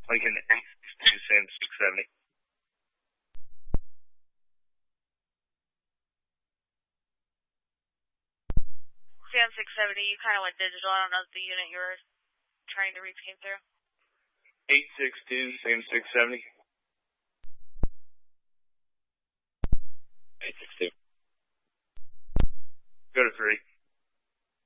Lincoln 862, Sam 670. Sam 670, you kind of went digital. I don't know the unit you were trying to repeat through. 862, Sam 670.